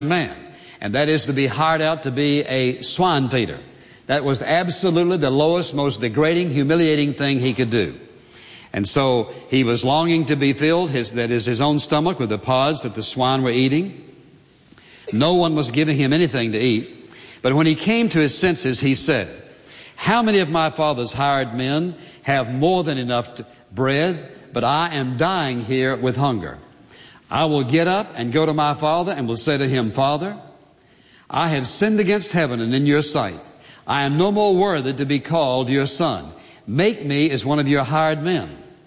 man, and that is to be hired out to be a swine feeder. That was absolutely the lowest, most degrading, humiliating thing he could do. And so he was longing to be filled, that is his own stomach, with the pods that the swine were eating. No one was giving him anything to eat. But when he came to his senses, he said, "How many of my father's hired men have more than enough bread, but I am dying here with hunger? I will get up and go to my father and will say to him, 'Father, I have sinned against heaven and in your sight. I am no more worthy to be called your son. Make me as one of your hired men.'"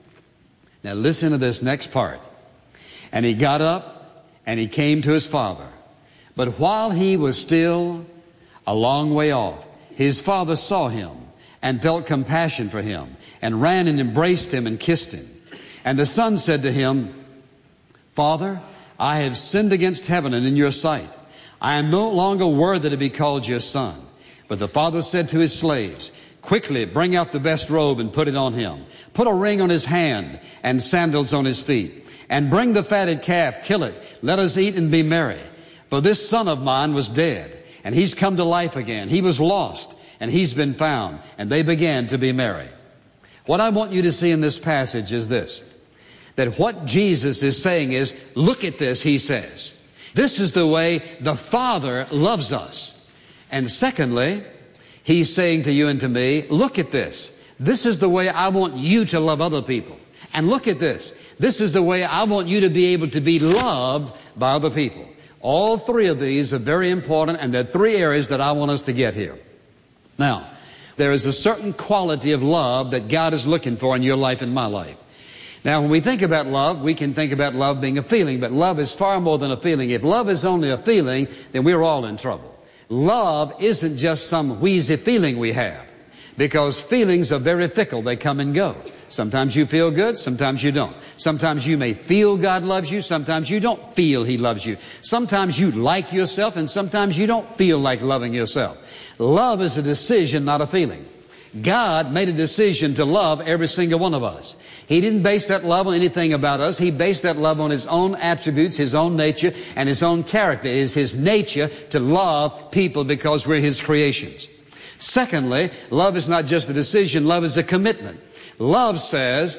Now listen to this next part. "And he got up and he came to his father. But while he was still a long way off, his father saw him and felt compassion for him and ran and embraced him and kissed him. And the son said to him, 'Father, I have sinned against heaven and in your sight. I am no longer worthy to be called your son.' But the father said to his slaves, 'Quickly bring out the best robe and put it on him. Put a ring on his hand and sandals on his feet. And bring the fatted calf, kill it. Let us eat and be merry. For this son of mine was dead, and he's come to life again. He was lost, and he's been found.' And they began to be merry." What I want you to see in this passage is this, that what Jesus is saying is, look at this, he says. This is the way the Father loves us. And secondly, he's saying to you and to me, look at this. This is the way I want you to love other people. And look at this. This is the way I want you to be able to be loved by other people. All three of these are very important, and there are three areas that I want us to get here. Now, there is a certain quality of love that God is looking for in your life and my life. Now, when we think about love, we can think about love being a feeling, but love is far more than a feeling. If love is only a feeling, then we're all in trouble. Love isn't just some wheezy feeling we have, because feelings are very fickle. They come and go. Sometimes you feel good, sometimes you don't. Sometimes you may feel God loves you, sometimes you don't feel He loves you. Sometimes you like yourself, and sometimes you don't feel like loving yourself. Love is a decision, not a feeling. God made a decision to love every single one of us. He didn't base that love on anything about us. He based that love on His own attributes, His own nature, and His own character. It is His nature to love people because we're His creations. Secondly, love is not just a decision, love is a commitment. Love says,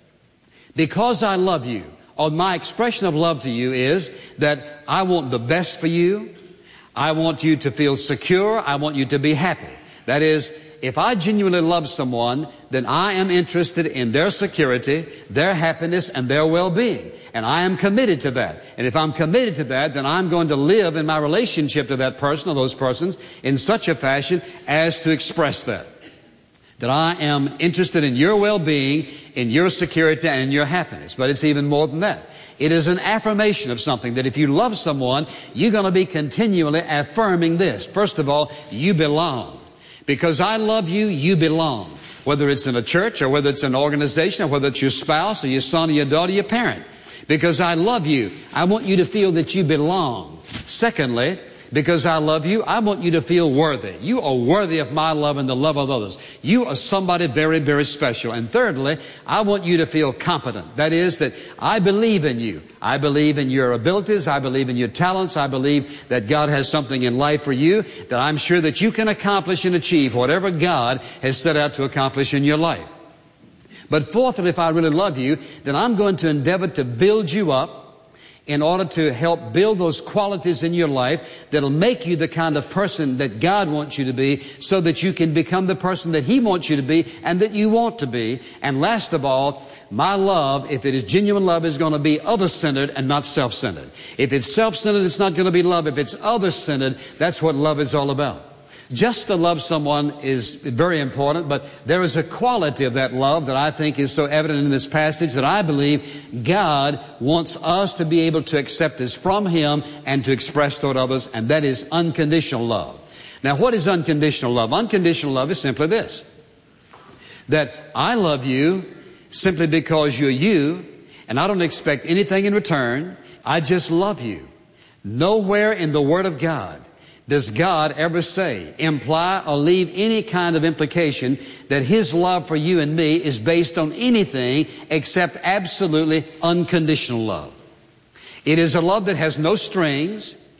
because I love you, or my expression of love to you is that I want the best for you. I want you to feel secure. I want you to be happy. That is, if I genuinely love someone, then I am interested in their security, their happiness, and their well-being. And I am committed to that. And if I'm committed to that, then I'm going to live in my relationship to that person or those persons in such a fashion as to express that. That I am interested in your well-being, in your security, and in your happiness. But it's even more than that. It is an affirmation of something, that if you love someone, you're going to be continually affirming this. First of all, you belong. Because I love you, you belong. Whether it's in a church, or whether it's an organization, or whether it's your spouse, or your son, or your daughter, your parent. Because I love you, I want you to feel that you belong. Secondly, because I love you, I want you to feel worthy. You are worthy of my love and the love of others. You are somebody very, very special. And thirdly, I want you to feel competent. That is, that I believe in you. I believe in your abilities. I believe in your talents. I believe that God has something in life for you that I'm sure that you can accomplish and achieve whatever God has set out to accomplish in your life. But fourthly, if I really love you, then I'm going to endeavor to build you up in order to help build those qualities in your life that'll make you the kind of person that God wants you to be, so that you can become the person that He wants you to be and that you want to be. And last of all, my love, if it is genuine love, is going to be other-centered and not self-centered. If it's self-centered, it's not going to be love. If it's other-centered, that's what love is all about. Just to love someone is very important, but there is a quality of that love that I think is so evident in this passage that I believe God wants us to be able to accept as from Him and to express toward others, and that is unconditional love. Now, what is unconditional love? Unconditional love is simply this, that I love you simply because you're you, and I don't expect anything in return. I just love you. Nowhere in the Word of God does God ever say, imply, or leave any kind of implication that His love for you and me is based on anything except absolutely unconditional love. It is a love that has no strings.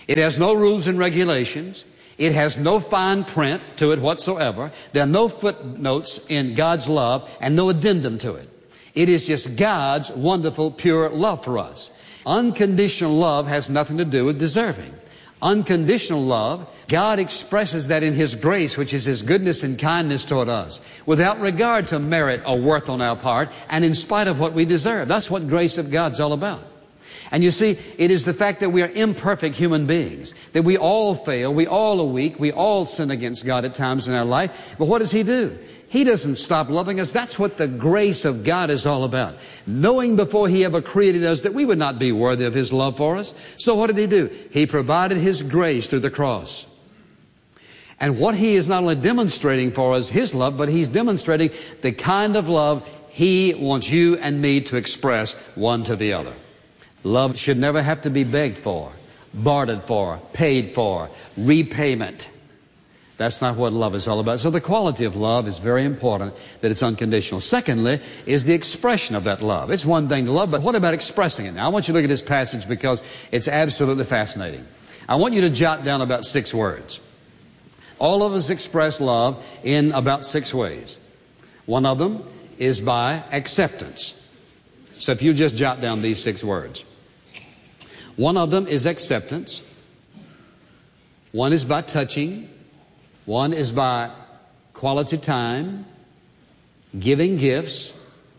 It has no rules and regulations. It has no fine print to it whatsoever. There are no footnotes in God's love and no addendum to it. It is just God's wonderful, pure love for us. Unconditional love has nothing to do with deserving. Unconditional love, God expresses that in His grace, which is His goodness and kindness toward us, without regard to merit or worth on our part, and in spite of what we deserve. That's what grace of God's all about. And you see, it is the fact that we are imperfect human beings, that we all fail, we all are weak, we all sin against God at times in our life. But what does He do? He doesn't stop loving us. That's what the grace of God is all about. Knowing before He ever created us that we would not be worthy of His love for us. So what did He do? He provided His grace through the cross. And what He is not only demonstrating for us, His love, but He's demonstrating the kind of love He wants you and me to express one to the other. Love should never have to be begged for, bartered for, paid for, repayment. That's not what love is all about. So the quality of love is very important, that it's unconditional. Secondly, is the expression of that love. It's one thing to love, but what about expressing it? Now, I want you to look at this passage because it's absolutely fascinating. I want you to jot down about 6 words. All of us express love in about 6 ways. One of them is by acceptance. So if you just jot down these 6 words. One of them is acceptance. One is by touching. One is by quality time, giving gifts,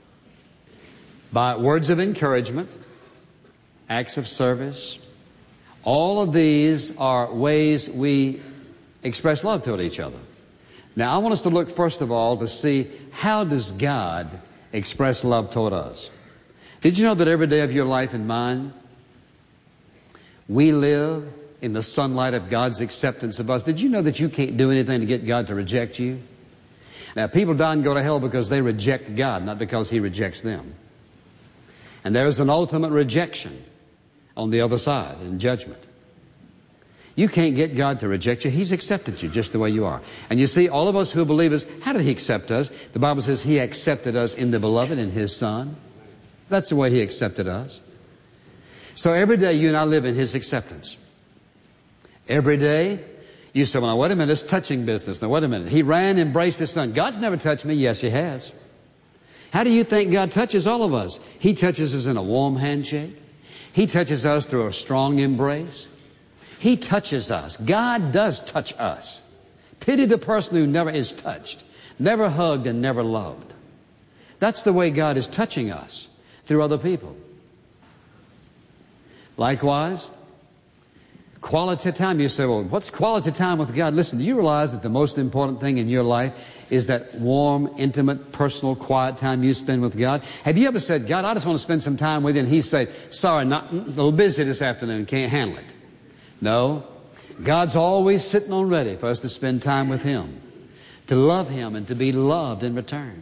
by words of encouragement, acts of service. All of these are ways we express love toward each other. Now, I want us to look first of all to see, how does God express love toward us? Did you know that every day of your life and mine, we live in the sunlight of God's acceptance of us? Did you know that you can't do anything to get God to reject you? Now, people die and go to hell because they reject God, not because He rejects them. And there's an ultimate rejection on the other side in judgment. You can't get God to reject you. He's accepted you just the way you are. And you see, all of us who are believers, how did He accept us? The Bible says He accepted us in the Beloved, in His Son. That's the way He accepted us. So every day you and I live in His acceptance. Every day, you say, well, now, wait a minute, it's touching business. Now, wait a minute. He ran, embraced His Son. God's never touched me. Yes, He has. How do you think God touches all of us? He touches us in a warm handshake. He touches us through a strong embrace. He touches us. God does touch us. Pity the person who never is touched, never hugged, and never loved. That's the way God is touching us, through other people. Likewise, quality time. You say, well, what's quality time with God? Listen, do you realize that the most important thing in your life is that warm, intimate, personal, quiet time you spend with God? Have you ever said, God, I just want to spend some time with you, and He said, sorry, a little busy this afternoon, can't handle it? No. God's always sitting on ready for us to spend time with Him, to love Him and to be loved in return.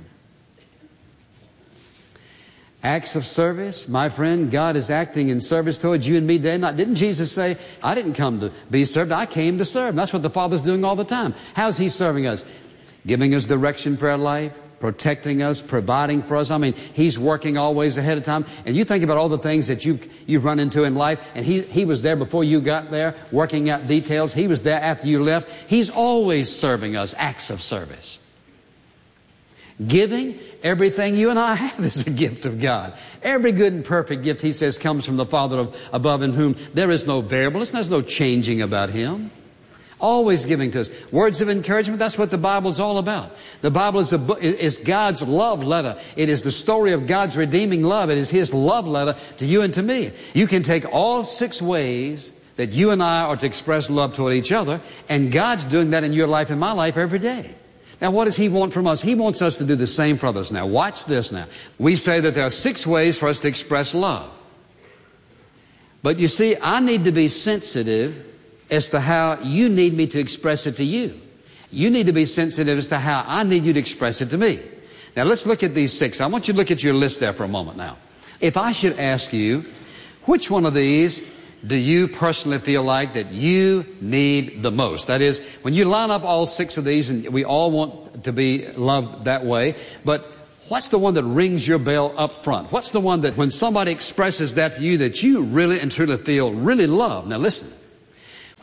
Acts of service, my friend, God is acting in service towards you and me day and night. Didn't Jesus say, I didn't come to be served, I came to serve? And that's what the Father's doing all the time. How's He serving us? Giving us direction for our life, protecting us, providing for us. I mean, He's working always ahead of time. And you think about all the things that you've run into in life, and He was there before you got there, working out details. He was there after you left. He's always serving us, acts of service. Giving, everything you and I have is a gift of God. Every good and perfect gift, He says, comes from the Father above, in whom there is no variableness, there's no changing about Him. Always giving to us. Words of encouragement, that's what the Bible is all about. The Bible is God's love letter. It is the story of God's redeeming love. It is His love letter to you and to me. You can take all 6 ways that you and I are to express love toward each other, and God's doing that in your life and my life every day. Now, what does He want from us? He wants us to do the same for others. Now, watch this now. We say that there are 6 ways for us to express love. But you see, I need to be sensitive as to how you need me to express it to you. You need to be sensitive as to how I need you to express it to me. Now, let's look at these 6. I want you to look at your list there for a moment now. If I should ask you, which one of these do you personally feel like that you need the most? That is, when you line up all 6 of these, and we all want to be loved that way, but what's the one that rings your bell up front? What's the one that when somebody expresses that to you, that you really and truly feel really loved? Now listen,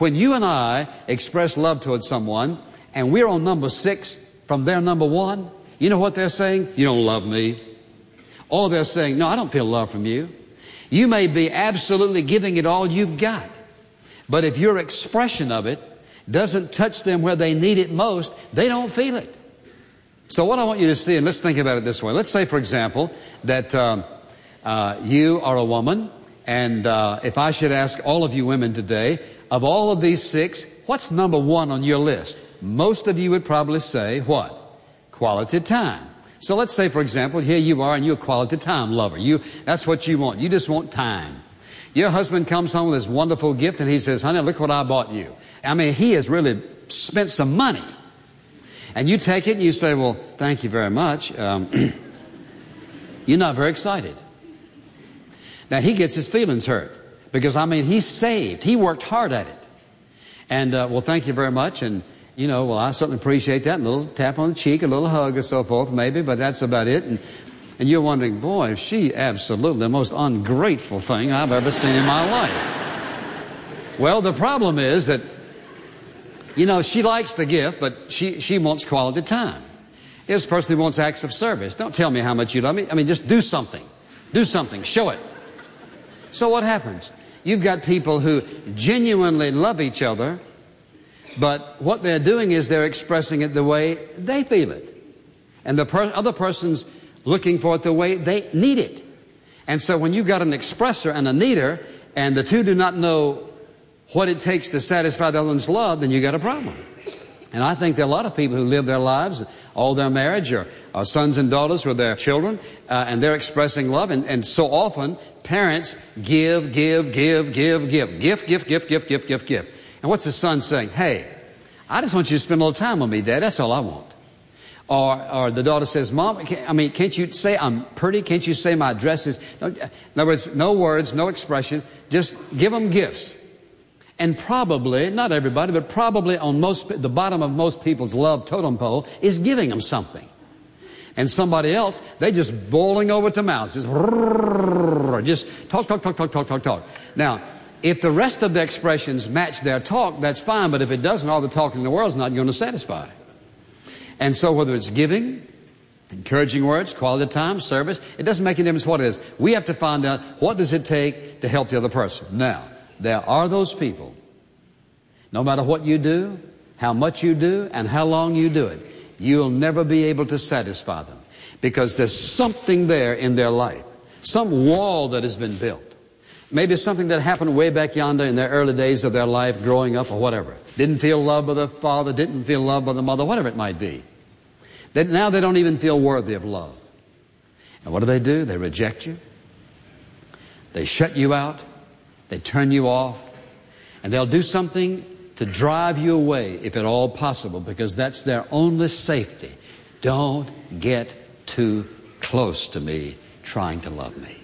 When you and I express love towards someone, and we're on number 6 from their number 1, you know what they're saying? You don't love me. Or they're saying, no, I don't feel love from you. You may be absolutely giving it all you've got, but if your expression of it doesn't touch them where they need it most, they don't feel it. So what I want you to see, and let's think about it this way. Let's say, for example, that you are a woman, and if I should ask all of you women today, of all of these 6, what's number 1 on your list? Most of you would probably say, what? Quality time. So let's say, for example, here you are and you're a quality time lover. That's what you want. You just want time. Your husband comes home with this wonderful gift and he says, honey, look what I bought you. I mean, he has really spent some money. And you take it and you say, well, thank you very much. You're not very excited. Now, he gets his feelings hurt because, I mean, he's saved. He worked hard at it. And, well, thank you very much. And, you know, well, I certainly appreciate that. A little tap on the cheek, a little hug or so forth, maybe, but that's about it. And you're wondering, boy, is she absolutely the most ungrateful thing I've ever seen in my life. Well, the problem is that, you know, she likes the gift, but she wants quality time. This person who wants acts of service. Don't tell me how much you love me. I mean, just do something. Do something. Show it. So what happens? You've got people who genuinely love each other, but what they're doing is they're expressing it the way they feel it. And the other person's looking for it the way they need it. And so when you've got an expresser and a needer, and the two do not know what it takes to satisfy the other one's love, then you got a problem. And I think there are a lot of people who live their lives, all their marriage, or sons and daughters with their children, and they're expressing love. And so often, parents give. And what's the son saying? Hey, I just want you to spend a little time with me, Dad. That's all I want. Or the daughter says, Mom, can't you say I'm pretty? Can't you say my dress is... In other words, no words, no expression. Just give them gifts. And probably, not everybody, but probably on the bottom of most people's love totem pole is giving them something. And somebody else, they just boiling over to mouth. Just talk. Now, if the rest of the expressions match their talk, that's fine. But if it doesn't, all the talking in the world is not going to satisfy. And so whether it's giving, encouraging words, quality time, service, it doesn't make any difference what it is. We have to find out what does it take to help the other person. Now, there are those people, no matter what you do, how much you do, and how long you do it, you'll never be able to satisfy them because there's something there in their life, some wall that has been built. Maybe something that happened way back yonder in their early days of their life, growing up or whatever. Didn't feel loved by the father, didn't feel loved by the mother, whatever it might be. Now they don't even feel worthy of love. And what do? They reject you. They shut you out. They turn you off. And they'll do something to drive you away, if at all possible, because that's their only safety. Don't get too close to me trying to love me.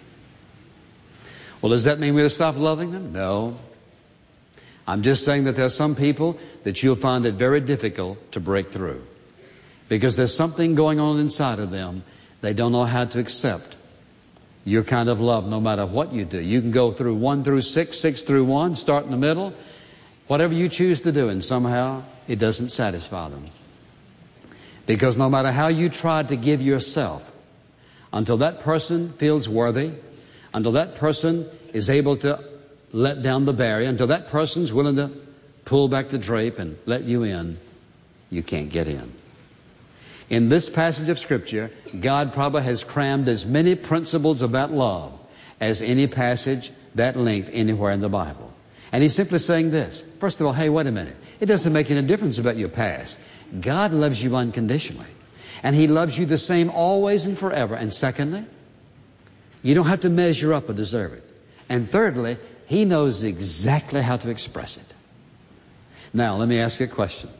Well, does that mean we'll stop loving them? No. I'm just saying that there are some people that you'll find it very difficult to break through because there's something going on inside of them. They don't know how to accept your kind of love no matter what you do. You can go through 1 through 6, 6 through 1, start in the middle, whatever you choose to do, and somehow it doesn't satisfy them. Because no matter how you try to give yourself, until that person feels worthy, until that person is able to let down the barrier, until that person's willing to pull back the drape and let you in, you can't get in. In this passage of Scripture, God probably has crammed as many principles about love as any passage that length anywhere in the Bible. And He's simply saying this. First of all, hey, wait a minute. It doesn't make any difference about your past. God loves you unconditionally. And He loves you the same always and forever. And secondly, you don't have to measure up or deserve it. And thirdly, He knows exactly how to express it. Now, let me ask you a question.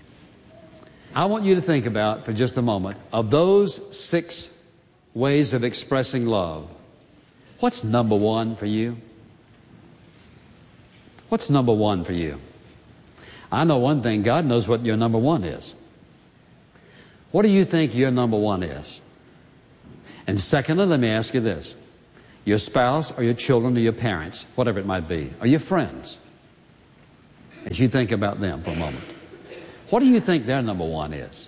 I want you to think about, for just a moment, of those 6 ways of expressing love, what's number 1 for you? What's number 1 for you? I know one thing, God knows what your number 1 is. What do you think your number 1 is? And secondly, let me ask you this. Your spouse or your children or your parents, whatever it might be, or your friends, as you think about them for a moment. What do you think their number one is?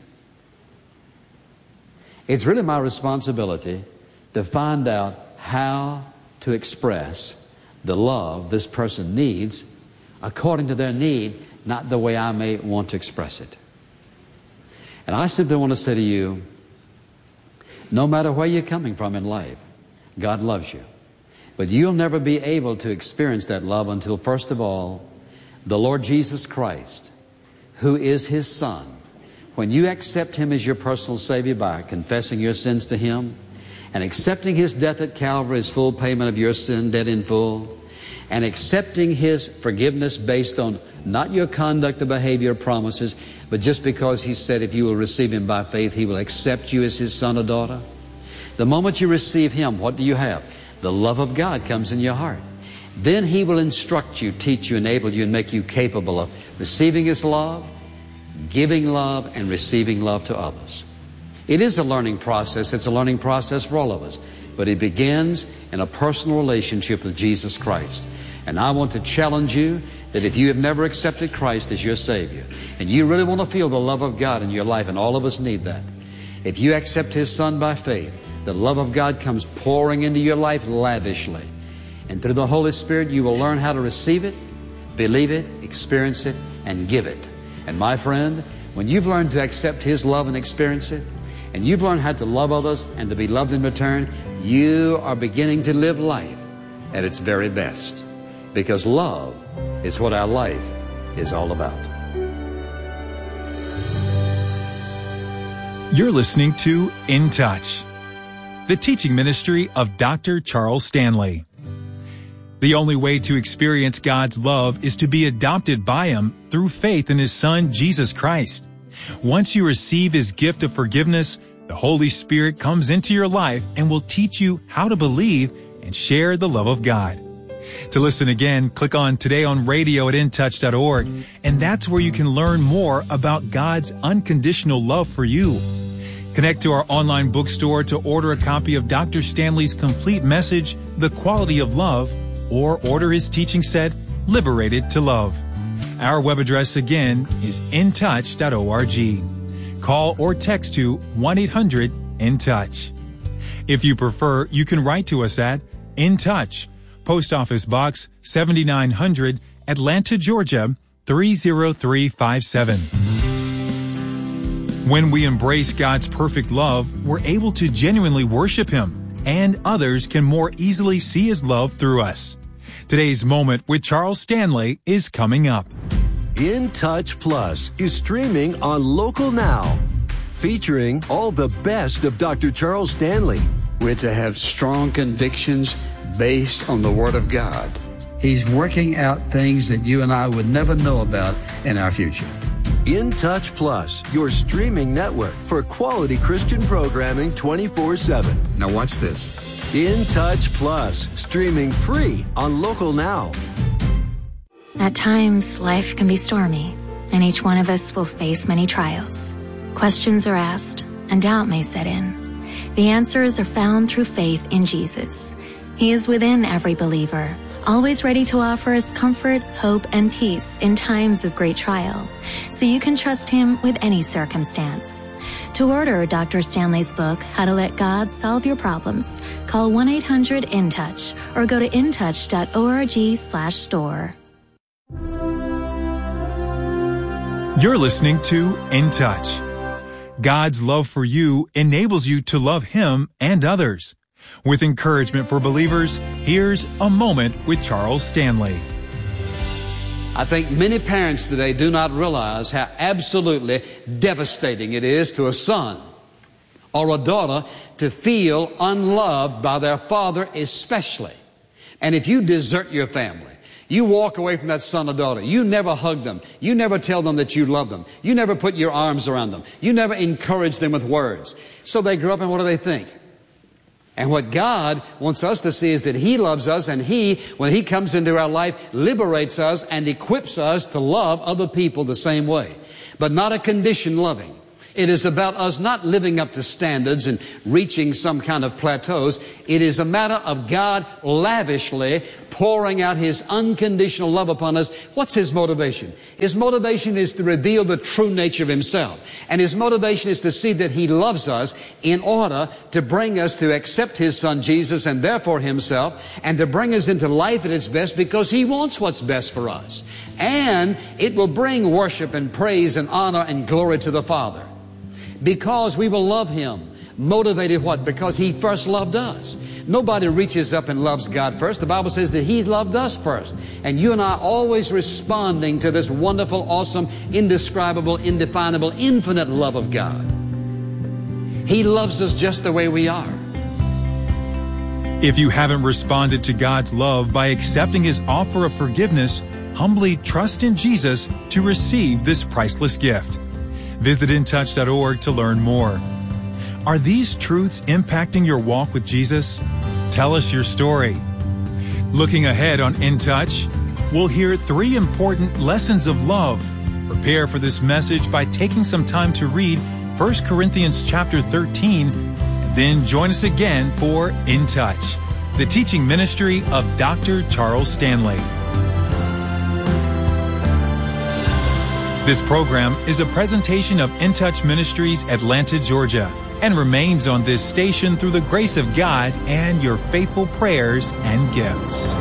It's really my responsibility to find out how to express the love this person needs according to their need, not the way I may want to express it. And I simply want to say to you, no matter where you're coming from in life, God loves you. But you'll never be able to experience that love until, first of all, the Lord Jesus Christ, who is His Son, when you accept Him as your personal Savior by confessing your sins to Him and accepting His death at Calvary as full payment of your sin debt in full, and accepting His forgiveness based on not your conduct or behavior or promises, but just because He said if you will receive Him by faith, He will accept you as His son or daughter. The moment you receive Him, what do you have? The love of God comes in your heart. Then He will instruct you, teach you, enable you, and make you capable of receiving His love, giving love, and receiving love to others. It is a learning process. It's a learning process for all of us. But it begins in a personal relationship with Jesus Christ. And I want to challenge you that if you have never accepted Christ as your Savior, and you really want to feel the love of God in your life, and all of us need that, if you accept His Son by faith, the love of God comes pouring into your life lavishly. And through the Holy Spirit, you will learn how to receive it, believe it, experience it, and give it. And my friend, when you've learned to accept His love and experience it, and you've learned how to love others and to be loved in return, you are beginning to live life at its very best. Because love is what our life is all about. You're listening to In Touch, the teaching ministry of Dr. Charles Stanley. The only way to experience God's love is to be adopted by Him through faith in His Son, Jesus Christ. Once you receive His gift of forgiveness, the Holy Spirit comes into your life and will teach you how to believe and share the love of God. To listen again, click on Today on Radio at intouch.org, and that's where you can learn more about God's unconditional love for you. Connect to our online bookstore to order a copy of Dr. Stanley's complete message, The Quality of Love, or order his teaching set, Liberated to Love. Our web address again is intouch.org. Call or text to 1-800-IN-TOUCH. If you prefer, you can write to us at In Touch, Post Office Box 7900, Atlanta, Georgia 30357. When we embrace God's perfect love, we're able to genuinely worship Him, and others can more easily see His love through us. Today's Moment with Charles Stanley is coming up. In Touch Plus is streaming on Local Now, featuring all the best of Dr. Charles Stanley. We're to have strong convictions based on the Word of God. He's working out things that you and I would never know about in our future. In Touch Plus, your streaming network for quality Christian programming 24/7. Now watch this. In Touch Plus, streaming free on Local Now. At times, life can be stormy, and each one of us will face many trials. Questions are asked, and doubt may set in. The answers are found through faith in Jesus. He is within every believer, always ready to offer us comfort, hope, and peace in times of great trial, so you can trust Him with any circumstance. To order Dr. Stanley's book, How to Let God Solve Your Problems, call 1-800-IN-TOUCH or go to intouch.org/store. You're listening to In Touch. God's love for you enables you to love Him and others. With encouragement for believers, here's A Moment with Charles Stanley. I think many parents today do not realize how absolutely devastating it is to a son or a daughter to feel unloved by their father especially. And if you desert your family, you walk away from that son or daughter, you never hug them, you never tell them that you love them, you never put your arms around them, you never encourage them with words. So they grow up and what do they think? And what God wants us to see is that He loves us, and He, when He comes into our life, liberates us and equips us to love other people the same way. But not a conditioned loving. It is about us not living up to standards and reaching some kind of plateaus. It is a matter of God lavishly pouring out His unconditional love upon us. What's His motivation? His motivation is to reveal the true nature of Himself. And His motivation is to see that He loves us in order to bring us to accept His Son Jesus and therefore Himself, and to bring us into life at its best because He wants what's best for us. And it will bring worship and praise and honor and glory to the Father, because we will love Him. Motivated what? Because He first loved us. Nobody reaches up and loves God first. The Bible says that He loved us first. And you and I are always responding to this wonderful, awesome, indescribable, indefinable, infinite love of God. He loves us just the way we are. If you haven't responded to God's love by accepting His offer of forgiveness, humbly trust in Jesus to receive this priceless gift. Visit intouch.org to learn more. Are these truths impacting your walk with Jesus? Tell us your story. Looking ahead on In Touch, we'll hear 3 important lessons of love. Prepare for this message by taking some time to read 1 Corinthians chapter 13, and then join us again for In Touch, the teaching ministry of Dr. Charles Stanley. This program is a presentation of In Touch Ministries, Atlanta, Georgia, and remains on this station through the grace of God and your faithful prayers and gifts.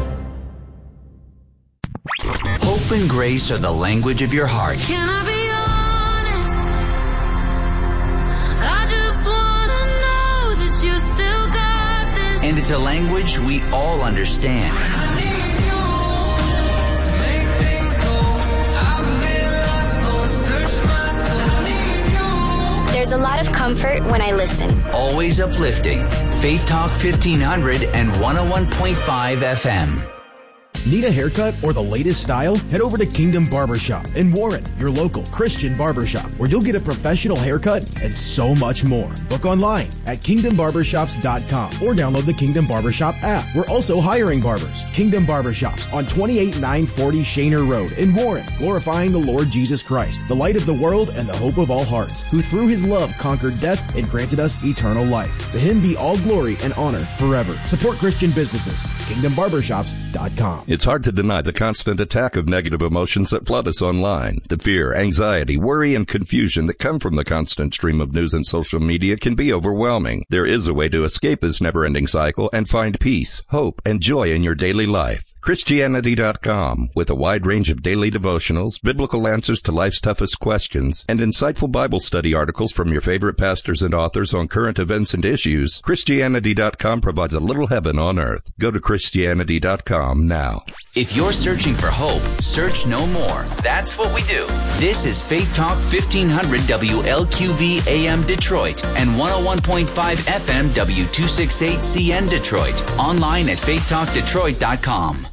Hope and grace are the language of your heart. Can I be honest? I just want to know that you still got this. And it's a language we all understand. There's a lot of comfort when I listen. Always uplifting. Faith Talk 1500 and 101.5 FM. Need a haircut or the latest style? Head over to Kingdom Barbershop in Warren, your local Christian barbershop, where you'll get a professional haircut and so much more. Book online at kingdombarbershops.com or download the Kingdom Barbershop app. We're also hiring barbers. Kingdom Barbershops on 28940 Shaner Road in Warren, glorifying the Lord Jesus Christ, the light of the world and the hope of all hearts, who through His love conquered death and granted us eternal life. To Him be all glory and honor forever. Support Christian businesses. KingdomBarbershops.com. It's hard to deny the constant attack of negative emotions that flood us online. The fear, anxiety, worry, and confusion that come from the constant stream of news and social media can be overwhelming. There is a way to escape this never-ending cycle and find peace, hope, and joy in your daily life. Christianity.com, with a wide range of daily devotionals, biblical answers to life's toughest questions, and insightful Bible study articles from your favorite pastors and authors on current events and issues, Christianity.com provides a little heaven on earth. Go to Christianity.com now. If you're searching for hope, search no more. That's what we do. This is Faith Talk 1500 WLQV AM Detroit and 101.5 FM W268CN Detroit. Online at faithtalkdetroit.com.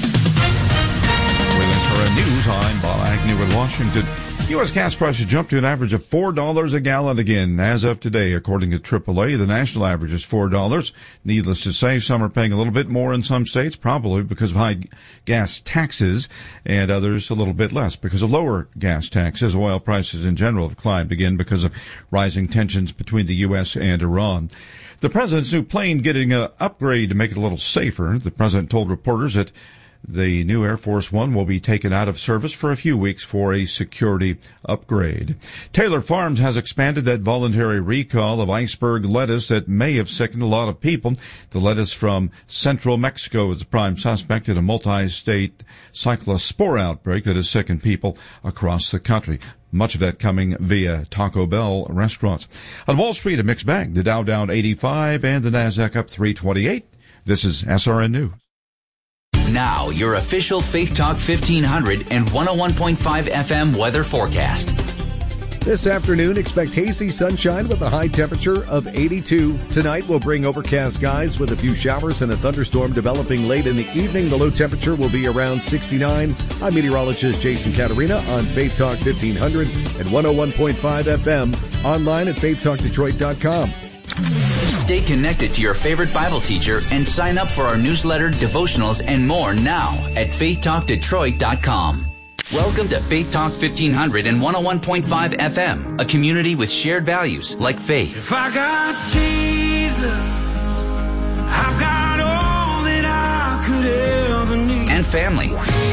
With SRN News, I'm Bob Agnew in Washington. U.S. gas prices jumped to an average of $4 a gallon again as of today. According to AAA, the national average is $4. Needless to say, some are paying a little bit more in some states, probably because of high gas taxes, and others a little bit less because of lower gas taxes. Oil prices in general have climbed again because of rising tensions between the U.S. and Iran. The president's new plane getting an upgrade to make it a little safer. The president told reporters that the new Air Force One will be taken out of service for a few weeks for a security upgrade. Taylor Farms has expanded that voluntary recall of iceberg lettuce that may have sickened a lot of people. The lettuce from central Mexico is the prime suspect in a multi-state cyclospore outbreak that has sickened people across the country. Much of that coming via Taco Bell restaurants. On Wall Street, a mixed bag. The Dow down 85 and the Nasdaq up 328. This is SRN News. Now, your official Faith Talk 1500 and 101.5 FM weather forecast. This afternoon, expect hazy sunshine with a high temperature of 82. Tonight will bring overcast skies with a few showers and a thunderstorm developing late in the evening. The low temperature will be around 69. I'm meteorologist Jason Caterina on Faith Talk 1500 and 101.5 FM. Online at faithtalkdetroit.com. Stay connected to your favorite Bible teacher and sign up for our newsletter, devotionals, and more now at faithtalkdetroit.com. Welcome to Faith Talk 1500 and 101.5 FM, a community with shared values like faith. If I got Jesus, I've got all that I could and family.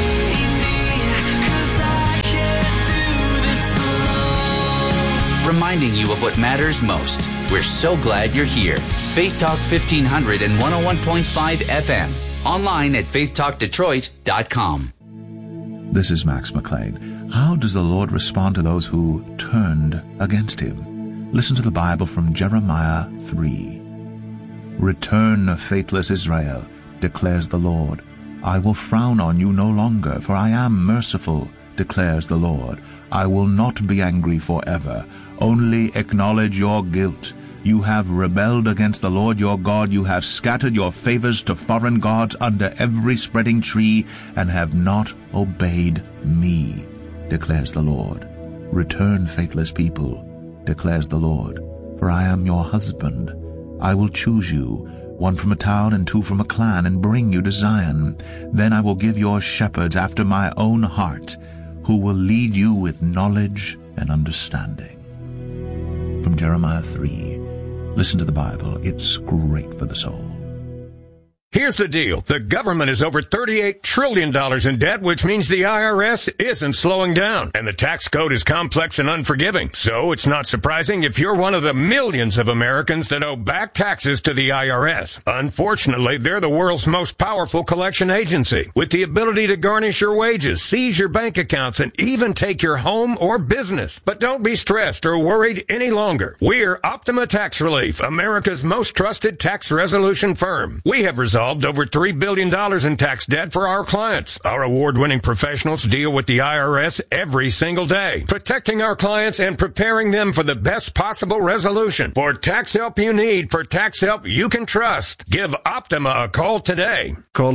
Reminding you of what matters most. We're so glad you're here. Faith Talk 1500 and 101.5 FM. Online at faithtalkdetroit.com. This is Max McLean. How does the Lord respond to those who turned against him? Listen to the Bible from Jeremiah 3. Return, faithless Israel, declares the Lord. I will frown on you no longer, for I am merciful, declares the Lord. I will not be angry forever. Only acknowledge your guilt. You have rebelled against the Lord your God. You have scattered your favors to foreign gods under every spreading tree, and have not obeyed me, declares the Lord. Return, faithless people, declares the Lord, for I am your husband. I will choose you, one from a town and two from a clan, and bring you to Zion. Then I will give your shepherds after my own heart, who will lead you with knowledge and understanding. From Jeremiah 3. Listen to the Bible. It's great for the soul. Here's the deal. The government is over $38 trillion in debt, which means the IRS isn't slowing down. And the tax code is complex and unforgiving. So it's not surprising if you're one of the millions of Americans that owe back taxes to the IRS. Unfortunately, they're the world's most powerful collection agency, with the ability to garnish your wages, seize your bank accounts, and even take your home or business. But don't be stressed or worried any longer. We're Optima Tax Relief, America's most trusted tax resolution firm. We have resolved over $3 billion in tax debt for our clients. Our award-winning professionals deal with the IRS every single day, protecting our clients and preparing them for the best possible resolution. For tax help you need, for tax help you can trust, give Optima a call today. Call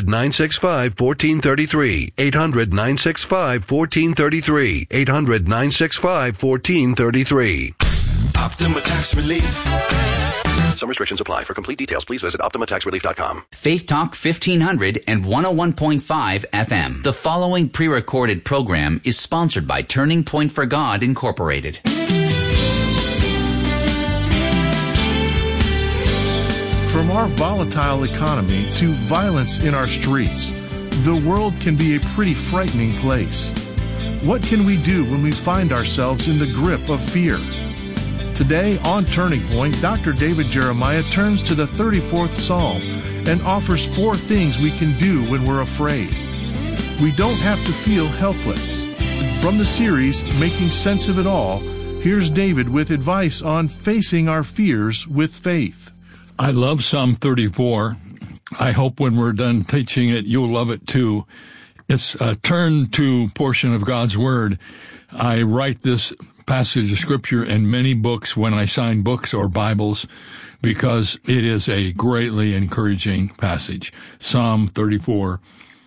800-965-1433. 800-965-1433. 800-965-1433. Optima Tax Relief. Some restrictions apply. For complete details, please visit OptimaTaxRelief.com. Faith Talk 1500 and 101.5 FM. The following pre-recorded program is sponsored by Turning Point for God, Incorporated. From our volatile economy to violence in our streets, the world can be a pretty frightening place. What can we do when we find ourselves in the grip of fear? Today on Turning Point, Dr. David Jeremiah turns to the 34th Psalm and offers 4 things we can do when we're afraid. We don't have to feel helpless. From the series, Making Sense of It All, here's David with advice on facing our fears with faith. I love Psalm 34. I hope when we're done teaching it, you'll love it too. It's a turn to portion of God's Word. I write this passage of Scripture in many books when I sign books or Bibles because it is a greatly encouraging passage. Psalm 34,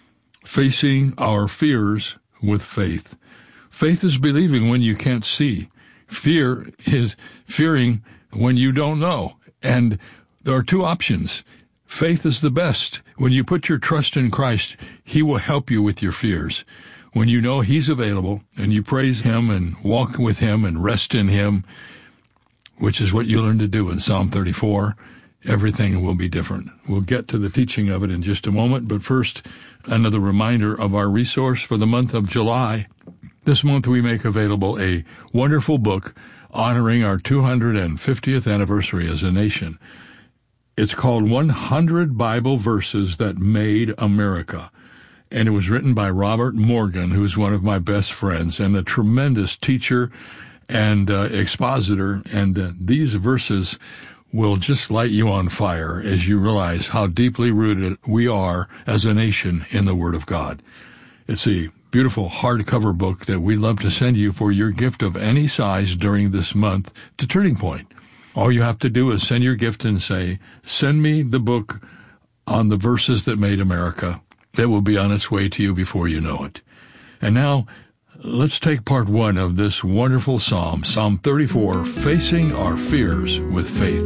facing our fears with faith. Faith is believing when you can't see. Fear is fearing when you don't know. And there are 2 options. Faith is the best. When you put your trust in Christ, He will help you with your fears. When you know He's available and you praise Him and walk with Him and rest in Him, which is what you learn to do in Psalm 34, everything will be different. We'll get to the teaching of it in just a moment, but first, another reminder of our resource for the month of July. This month we make available a wonderful book honoring our 250th anniversary as a nation. It's called 100 Bible Verses That Made America. And it was written by Robert Morgan, who's one of my best friends and a tremendous teacher and expositor. And these verses will just light you on fire as you realize how deeply rooted we are as a nation in the Word of God. It's a beautiful hardcover book that we'd love to send you for your gift of any size during this month to Turning Point. All you have to do is send your gift and say, send me the book on the verses that made America. It will be on its way to you before you know it. And now, let's take part 1 of this wonderful psalm, Psalm 34, Facing Our Fears with Faith.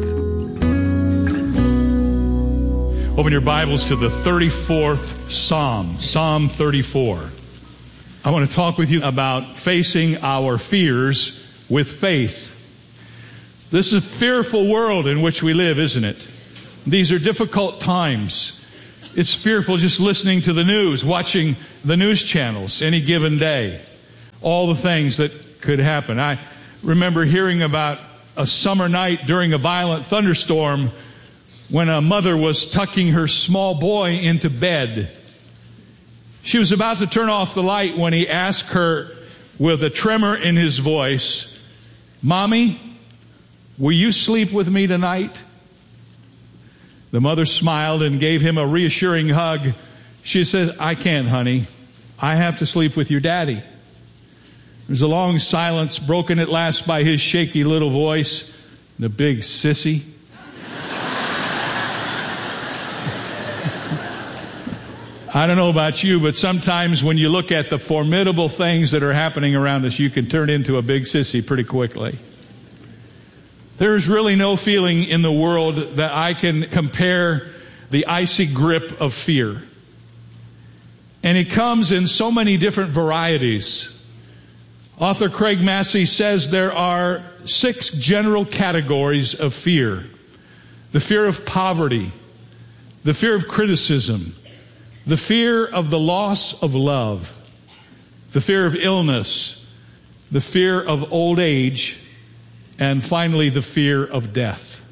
Open your Bibles to the 34th Psalm, Psalm 34. I want to talk with you about facing our fears with faith. This is a fearful world in which we live, isn't it? These are difficult times. it's fearful just listening to the news, watching the news channels any given day. All the things that could happen. I remember hearing about a summer night during a violent thunderstorm when a mother was tucking her small boy into bed. She was about to turn off the light when he asked her with a tremor in his voice, "Mommy, will you sleep with me tonight?" The mother smiled and gave him a reassuring hug. She said, "I can't, honey. I have to sleep with your daddy." There was a long silence, broken at last by his shaky little voice, "The big sissy." I don't know about you, but sometimes when you look at the formidable things that are happening around us, you can turn into a big sissy pretty quickly. There is really no feeling in the world that I can compare the icy grip of fear. And it comes in so many different varieties. Author Craig Massey says there are 6 general categories of fear. The fear of poverty, the fear of criticism, the fear of the loss of love, the fear of illness, the fear of old age, and finally the fear of death.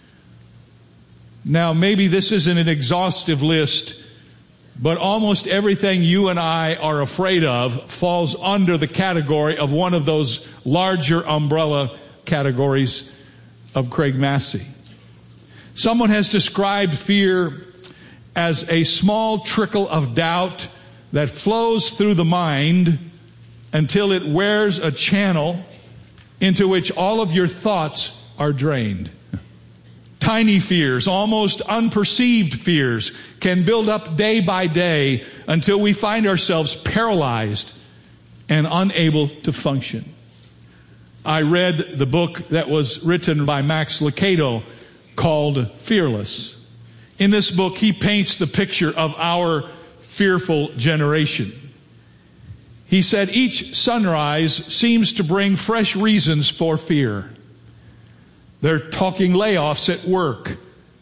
Now, maybe this isn't an exhaustive list, but almost everything you and I are afraid of falls under the category of one of those larger umbrella categories of Craig Massey. Someone has described fear as a small trickle of doubt that flows through the mind until it wears a channel into which all of your thoughts are drained. Tiny fears, almost unperceived fears, can build up day by day until we find ourselves paralyzed and unable to function. I read the book that was written by Max Lucado called Fearless. In this book, he paints the picture of our fearful generation. He said, each sunrise seems to bring fresh reasons for fear. They're talking layoffs at work,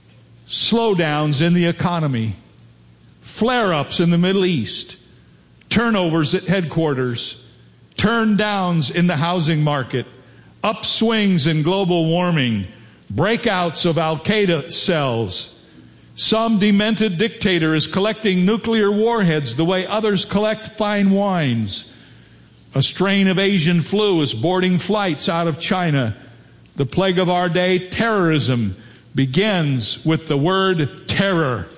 slowdowns in the economy, flare-ups in the Middle East, turnovers at headquarters, turn-downs in the housing market, upswings in global warming, breakouts of Al-Qaeda cells. Some demented dictator is collecting nuclear warheads the way others collect fine wines. A strain of Asian flu is boarding flights out of China. The plague of our day, terrorism, begins with the word terror.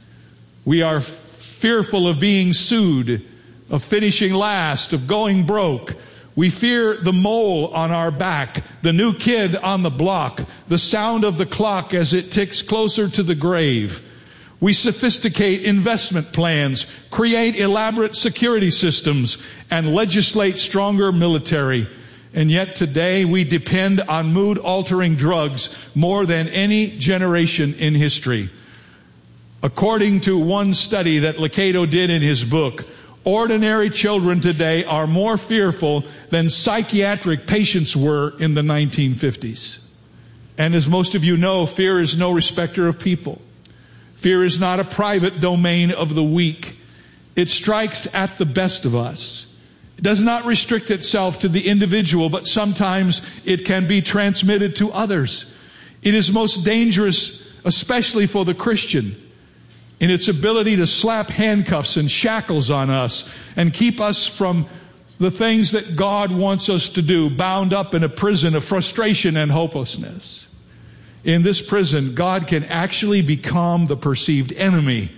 We are fearful of being sued, of finishing last, of going broke. We fear the mole on our back, the new kid on the block, the sound of the clock as it ticks closer to the grave. We sophisticate investment plans, create elaborate security systems, and legislate stronger military. And yet today we depend on mood-altering drugs more than any generation in history. According to one study that Lucado did in his book, ordinary children today are more fearful than psychiatric patients were in the 1950s. And as most of you know, fear is no respecter of people. Fear is not a private domain of the weak. It strikes at the best of us. It does not restrict itself to the individual, but sometimes it can be transmitted to others. It is most dangerous, especially for the Christian, in its ability to slap handcuffs and shackles on us and keep us from the things that God wants us to do, bound up in a prison of frustration and hopelessness. In this prison, God can actually become the perceived enemy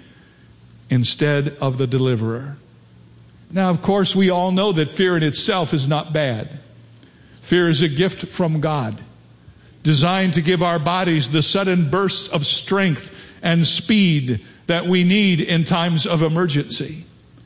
instead of the deliverer. Now, of course, we all know that fear in itself is not bad. Fear is a gift from God, designed to give our bodies the sudden bursts of strength and speed that we need in times of emergency.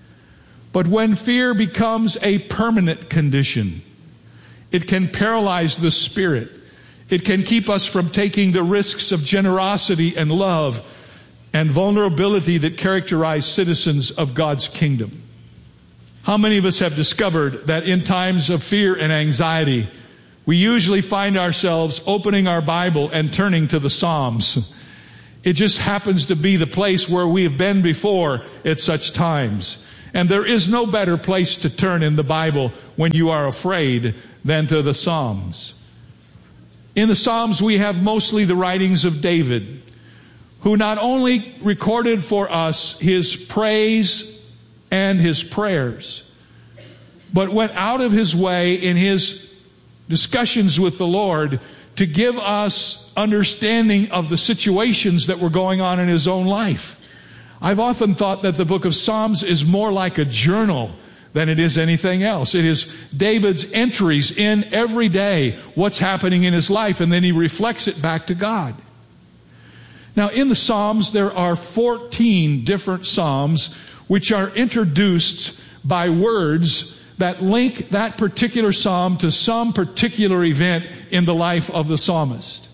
But when fear becomes a permanent condition, it can paralyze the spirit. It can keep us from taking the risks of generosity and love and vulnerability that characterize citizens of God's kingdom. How many of us have discovered that in times of fear and anxiety, we usually find ourselves opening our Bible and turning to the Psalms? It just happens to be the place where we have been before at such times. And there is no better place to turn in the Bible when you are afraid than to the Psalms. In the Psalms, we have mostly the writings of David, who not only recorded for us his praise and his prayers, but went out of his way in his discussions with the Lord to give us understanding of the situations that were going on in his own life. I've often thought that the book of Psalms is more like a journal than it is anything else. It is David's entries in every day, what's happening in his life, and then he reflects it back to God. Now, in the Psalms, there are 14 different Psalms which are introduced by words that link that particular Psalm to some particular event in the life of the psalmist.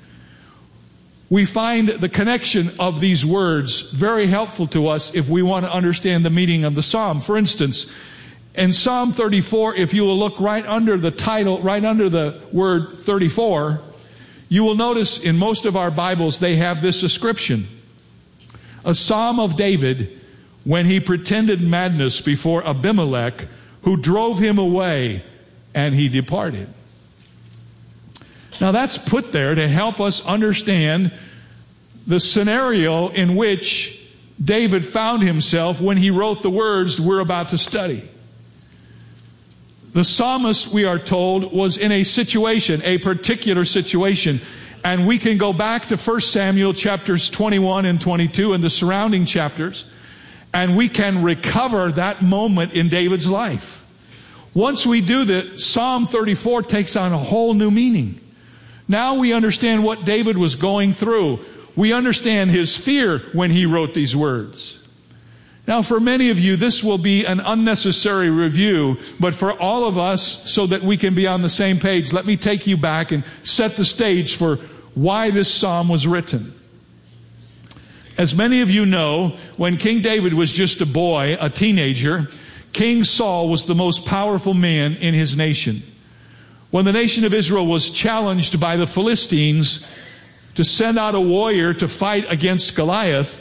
We find the connection of these words very helpful to us if we want to understand the meaning of the Psalm. For instance, in Psalm 34, if you will look right under the title, right under the word 34, you will notice in most of our Bibles they have this description: a Psalm of David when he pretended madness before Abimelech, who drove him away, and he departed. Now that's put there to help us understand the scenario in which David found himself when he wrote the words we're about to study. The psalmist, we are told, was in a situation, a particular situation. And we can go back to 1 Samuel chapters 21 and 22 and the surrounding chapters, and we can recover that moment in David's life. Once we do that, Psalm 34 takes on a whole new meaning. Now we understand what David was going through. We understand his fear when he wrote these words. Now, for many of you, this will be an unnecessary review, but for all of us, so that we can be on the same page, let me take you back and set the stage for why this psalm was written. As many of you know, when King David was just a boy, a teenager, King Saul was the most powerful man in his nation. When the nation of Israel was challenged by the Philistines to send out a warrior to fight against Goliath,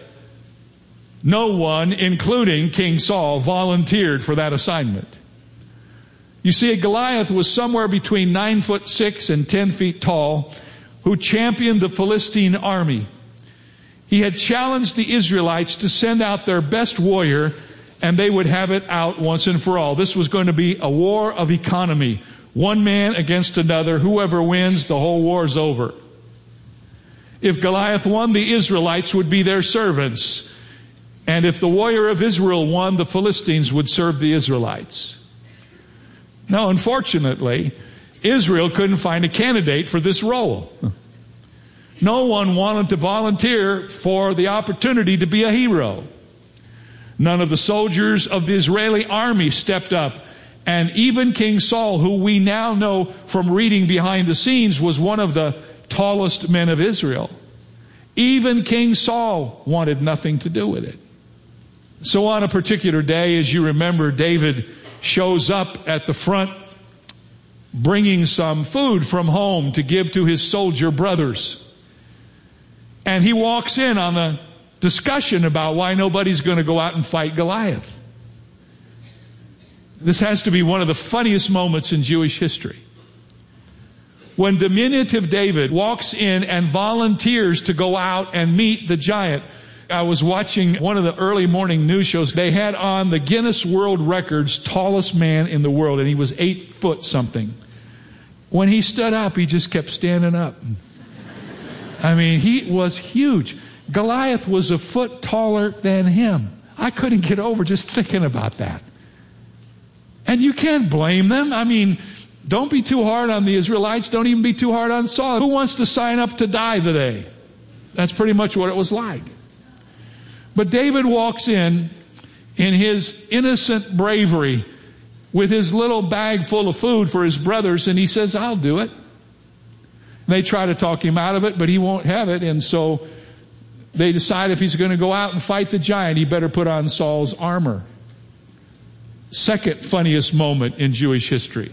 no one, including King Saul, volunteered for that assignment. You see, Goliath was somewhere between 9'6" and 10 feet tall, who championed the Philistine army. He had challenged the Israelites to send out their best warrior, and they would have it out once and for all. This was going to be a war of economy. One man against another. Whoever wins, the whole war's over. If Goliath won, the Israelites would be their servants. And if the warrior of Israel won, the Philistines would serve the Israelites. Now, unfortunately, Israel couldn't find a candidate for this role. No one wanted to volunteer for the opportunity to be a hero. None of the soldiers of the Israeli army stepped up. And even King Saul, who we now know from reading behind the scenes was one of the tallest men of Israel, even King Saul wanted nothing to do with it. So on a particular day, as you remember, David shows up at the front bringing some food from home to give to his soldier brothers. And he walks in on the discussion about why nobody's going to go out and fight Goliath. This has to be one of the funniest moments in Jewish history. When diminutive David walks in and volunteers to go out and meet the giant. I was watching one of the early morning news shows. They had on the Guinness World Records tallest man in the world, and he was 8 foot something. When he stood up, he just kept standing up. I mean, he was huge. Goliath was a foot taller than him. I couldn't get over just thinking about that. And you can't blame them. I mean, don't be too hard on the Israelites. Don't even be too hard on Saul. Who wants to sign up to die today? That's pretty much what it was like. But David walks in his innocent bravery with his little bag full of food for his brothers, and he says, I'll do it. They try to talk him out of it, but he won't have it, and so they decide if he's going to go out and fight the giant, he better put on Saul's armor. Second funniest moment in Jewish history.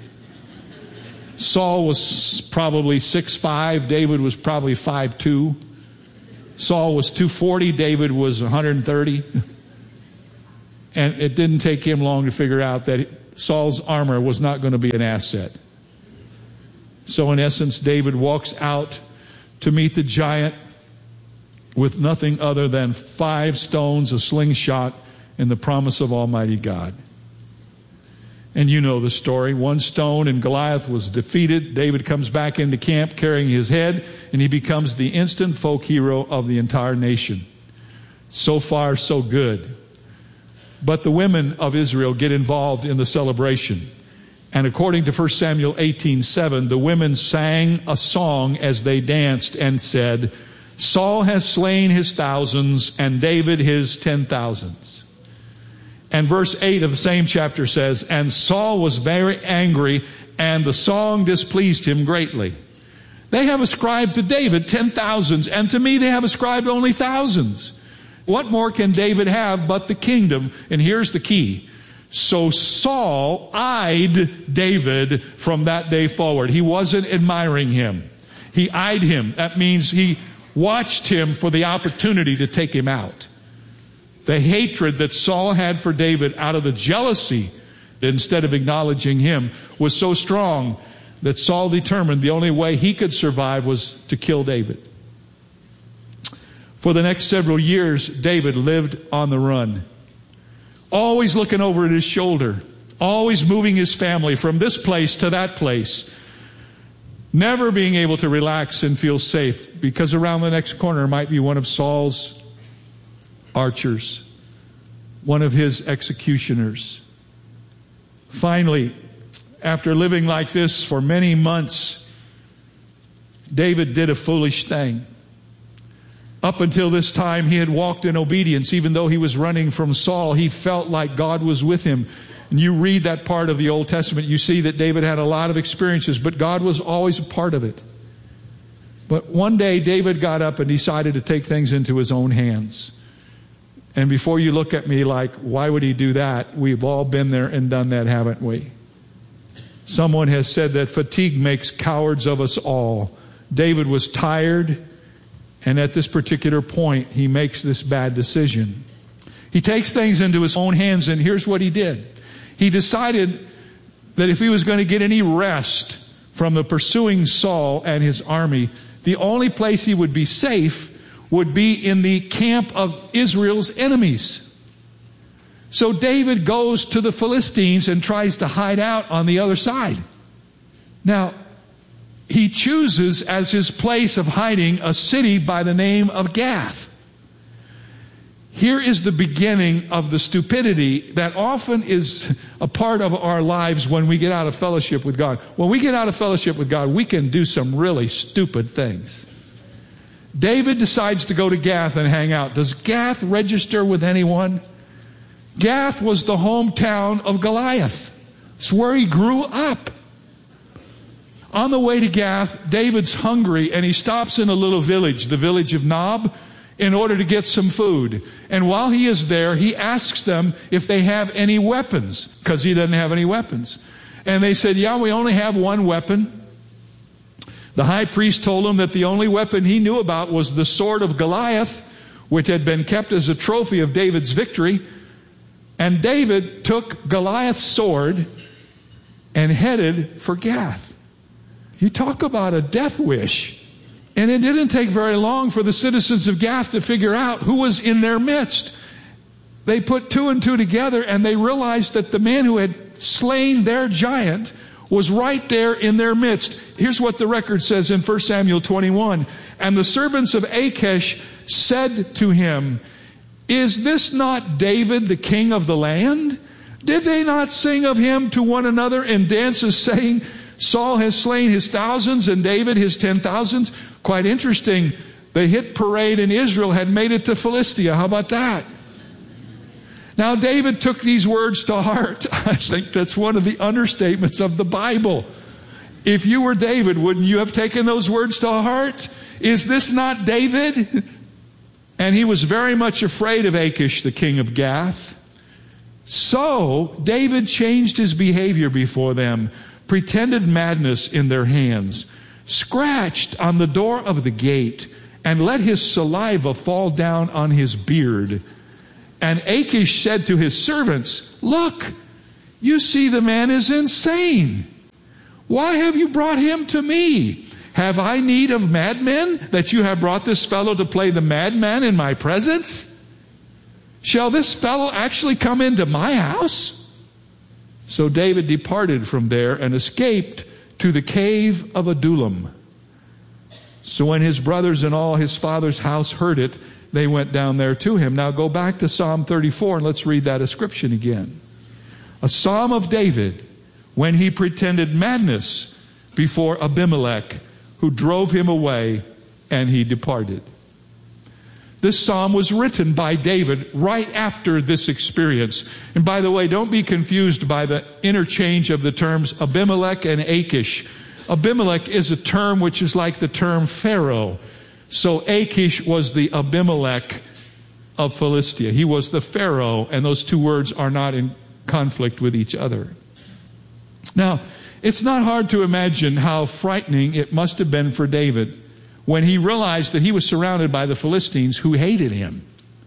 Saul was probably 6'5", David was probably 5'2". Saul was 240, David was 130. And it didn't take him long to figure out that Saul's armor was not going to be an asset. So in essence, David walks out to meet the giant with nothing other than 5 stones, a slingshot, and the promise of Almighty God. And you know the story. 1 stone and Goliath was defeated. David comes back into camp carrying his head, and he becomes the instant folk hero of the entire nation. So far, so good. But the women of Israel get involved in the celebration. And according to 1 Samuel 18:7, the women sang a song as they danced and said, Saul has slain his thousands and David his 10,000s. And verse 8 of the same chapter says, and Saul was very angry, and the song displeased him greatly. They have ascribed to David 10,000s, and to me they have ascribed only thousands. What more can David have but the kingdom? And here's the key. So Saul eyed David from that day forward. He wasn't admiring him. He eyed him. That means he watched him for the opportunity to take him out. The hatred that Saul had for David out of the jealousy, instead of acknowledging him, was so strong that Saul determined the only way he could survive was to kill David. For the next several years, David lived on the run, always looking over at his shoulder, always moving his family from this place to that place, never being able to relax and feel safe, because around the next corner might be one of Saul's archers, one of his executioners. Finally, after living like this for many months, David did a foolish thing. Up until this time, he had walked in obedience. Even though he was running from Saul, he felt like God was with him. And you read that part of the Old Testament, you see that David had a lot of experiences, but God was always a part of it. But one day, David got up and decided to take things into his own hands. And before you look at me like, why would he do that? We've all been there and done that, haven't we? Someone has said that fatigue makes cowards of us all. David was tired, and at this particular point, he makes this bad decision. He takes things into his own hands, and here's what he did. He decided that if he was going to get any rest from the pursuing Saul and his army, the only place he would be safe would be in the camp of Israel's enemies. So David goes to the Philistines and tries to hide out on the other side. Now, he chooses as his place of hiding a city by the name of Gath. Here is the beginning of the stupidity that often is a part of our lives when we get out of fellowship with God. When we get out of fellowship with God, we can do some really stupid things. David decides to go to Gath and hang out. Does Gath register with anyone? Gath was the hometown of Goliath. It's where he grew up. On the way to Gath, David's hungry, and he stops in a little village, the village of Nob, in order to get some food. And while he is there, he asks them if they have any weapons, because he doesn't have any weapons. And they said, yeah, we only have one weapon. The high priest told him that the only weapon he knew about was the sword of Goliath, which had been kept as a trophy of David's victory. And David took Goliath's sword and headed for Gath. You talk about a death wish. And it didn't take very long for the citizens of Gath to figure out who was in their midst. They put 2 and 2 together, and they realized that the man who had slain their giant was right there in their midst. Here's what the record says in 1 Samuel 21. And the servants of Achish said to him, is this not David, the king of the land? Did they not sing of him to one another in dances, saying, Saul has slain his thousands and David his 10,000s? Quite interesting. The hit parade in Israel had made it to Philistia. How about that? Now, David took these words to heart. I think that's one of the understatements of the Bible. If you were David, wouldn't you have taken those words to heart? Is this not David? And he was very much afraid of Achish, the king of Gath. So David changed his behavior before them, pretended madness in their hands, scratched on the door of the gate, and let his saliva fall down on his beard. And Achish said to his servants, look, you see the man is insane. Why have you brought him to me? Have I need of madmen that you have brought this fellow to play the madman in my presence? Shall this fellow actually come into my house? So David departed from there and escaped to the cave of Adullam. So when his brothers and all his father's house heard it, they went down there to him. Now go back to Psalm 34 and let's read that inscription again. A psalm of David when he pretended madness before Abimelech, who drove him away, and he departed. This psalm was written by David right after this experience. And by the way, don't be confused by the interchange of the terms Abimelech and Achish. Abimelech is a term which is like the term Pharaoh. So Achish was the Abimelech of Philistia. He was the Pharaoh, and those two words are not in conflict with each other. Now, it's not hard to imagine how frightening it must have been for David when he realized that he was surrounded by the Philistines who hated him.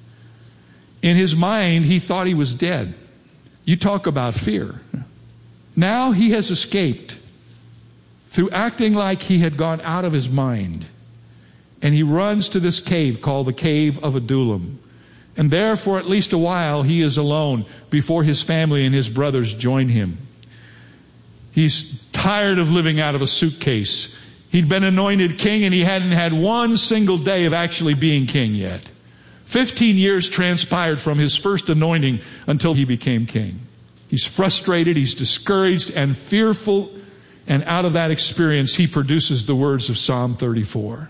In his mind, he thought he was dead. You talk about fear. Now he has escaped through acting like he had gone out of his mind. And he runs to this cave called the Cave of Adullam. And there for at least a while he is alone before his family and his brothers join him. He's tired of living out of a suitcase. He'd been anointed king and he hadn't had one single day of actually being king yet. 15 years transpired from his first anointing until he became king. He's frustrated, he's discouraged and fearful, and out of that experience he produces the words of Psalm 34.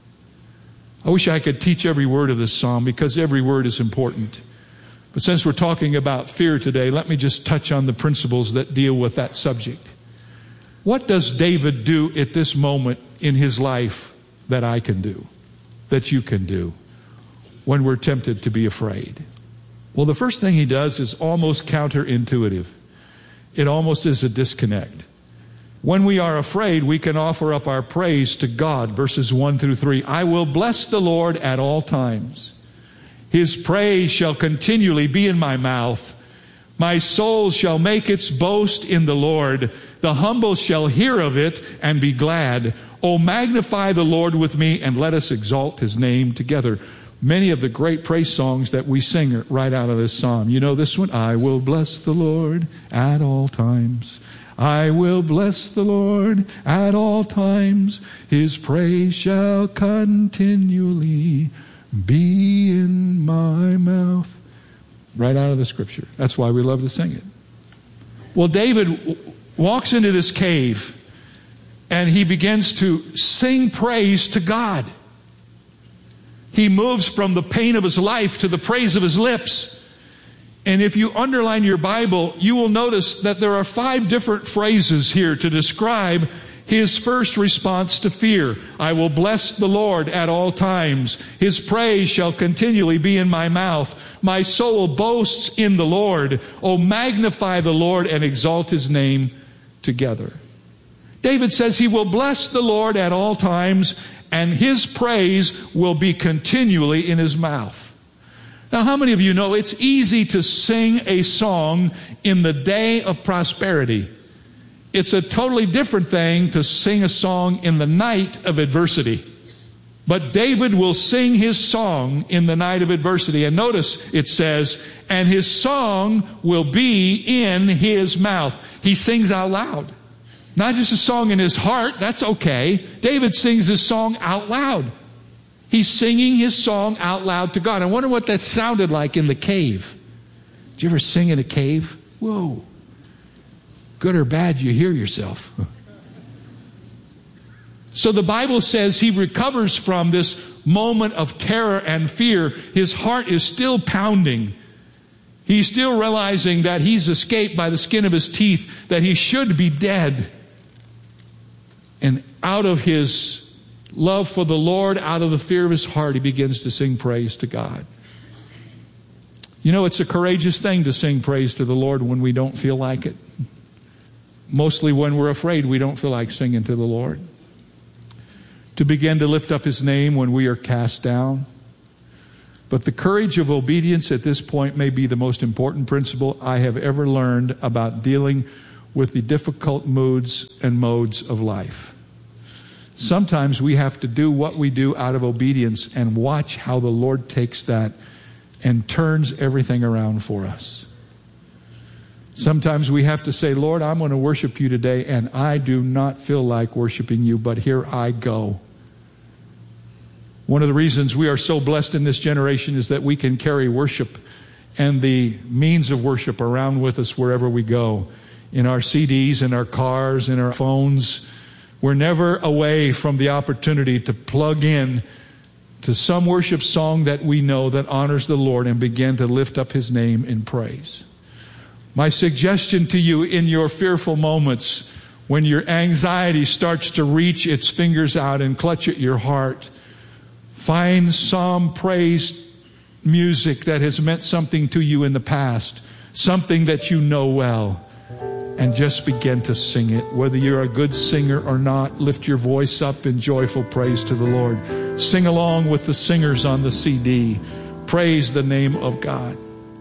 I wish I could teach every word of this psalm because every word is important. But since we're talking about fear today, let me just touch on the principles that deal with that subject. What does David do at this moment in his life that I can do, that you can do, when we're tempted to be afraid? Well, the first thing he does is almost counterintuitive. It almost is a disconnect. When we are afraid, we can offer up our praise to God. Verses 1 through 3. I will bless the Lord at all times. His praise shall continually be in my mouth. My soul shall make its boast in the Lord. The humble shall hear of it and be glad. Oh, magnify the Lord with me and let us exalt his name together. Many of the great praise songs that we sing are right out of this psalm. You know this one? I will bless the Lord at all times. I will bless the Lord at all times. His praise shall continually be in my mouth. Right out of the scripture. That's why we love to sing it. Well, David walks into this cave and he begins to sing praise to God. He moves from the pain of his life to the praise of his lips. And if you underline your Bible, you will notice that there are 5 different phrases here to describe his first response to fear. I will bless the Lord at all times. His praise shall continually be in my mouth. My soul boasts in the Lord. Oh, magnify the Lord and exalt his name together. David says he will bless the Lord at all times, and his praise will be continually in his mouth. Now, how many of you know it's easy to sing a song in the day of prosperity? It's a totally different thing to sing a song in the night of adversity. But David will sing his song in the night of adversity. And notice it says, and his song will be in his mouth. He sings out loud. Not just a song in his heart, that's okay. David sings his song out loud. He's singing his song out loud to God. I wonder what that sounded like in the cave. Did you ever sing in a cave? Whoa. Good or bad, you hear yourself. So the Bible says he recovers from this moment of terror and fear. His heart is still pounding. He's still realizing that he's escaped by the skin of his teeth, that he should be dead. And out of his love for the Lord, out of the fear of his heart, he begins to sing praise to God. You know, it's a courageous thing to sing praise to the Lord when we don't feel like it. Mostly when we're afraid, we don't feel like singing to the Lord. to begin to lift up His name when we are cast down. But the courage of obedience at this point may be the most important principle I have ever learned about dealing with the difficult moods and modes of life. Sometimes we have to do what we do out of obedience and watch how the Lord takes that and turns everything around for us. Sometimes we have to say, Lord, I'm going to worship you today, and I do not feel like worshiping you, but here I go. One of the reasons we are so blessed in this generation is that we can carry worship and the means of worship around with us wherever we go. In our CDs, in our cars, in our phones. We're never away from the opportunity to plug in to some worship song that we know that honors the Lord and begin to lift up His name in praise. My suggestion to you in your fearful moments, when your anxiety starts to reach its fingers out and clutch at your heart, find some praise music that has meant something to you in the past, something that you know well, and just begin to sing it. Whether you're a good singer or not, lift your voice up in joyful praise to the Lord. Sing along with the singers on the CD. Praise the name of God.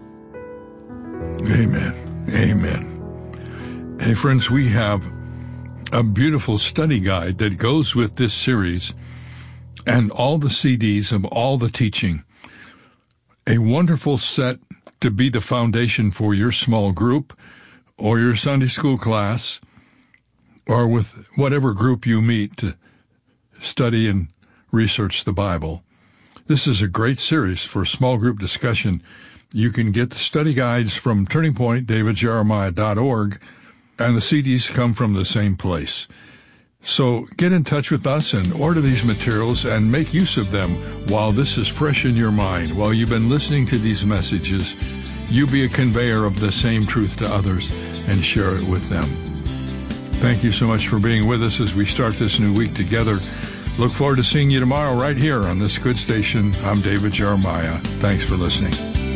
Amen. Amen. Hey, friends, we have a beautiful study guide that goes with this series and all the CDs of all the teaching. A wonderful set to be the foundation for your small group or your Sunday school class or with whatever group you meet to study and research the Bible. This is a great series for small group discussion. You can get the study guides from Turning Point, davidjeremiah.org, and the CDs come from the same place. So get in touch with us and order these materials and make use of them while this is fresh in your mind. While you've been listening to these messages, you be a conveyor of the same truth to others and share it with them. Thank you so much for being with us as we start this new week together. Look forward to seeing you tomorrow right here on this good station. I'm David Jeremiah. Thanks for listening.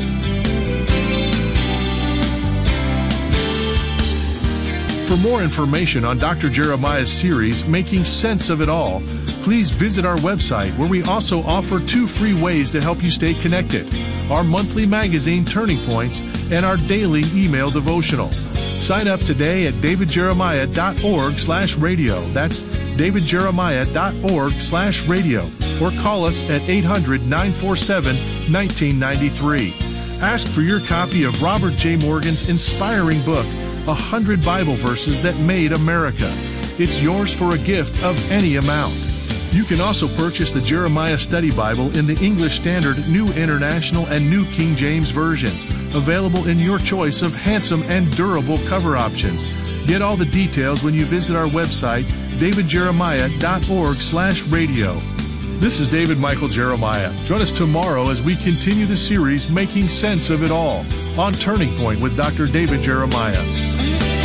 For more information on Dr. Jeremiah's series, Making Sense of It All, please visit our website, where we also offer 2 free ways to help you stay connected: our monthly magazine, Turning Points, and our daily email devotional. Sign up today at davidjeremiah.org/radio. That's davidjeremiah.org/radio. Or call us at 800-947-1993. Ask for your copy of Robert J. Morgan's inspiring book, 100 Bible Verses That Made America. It's yours for a gift of any amount. You can also purchase the Jeremiah Study Bible in the English Standard, New International, and New King James versions, available in your choice of handsome and durable cover options. Get all the details when you visit our website, davidjeremiah.org/radio. This is David Michael Jeremiah. Join us tomorrow as we continue the series Making Sense of It All on Turning Point with Dr. David Jeremiah.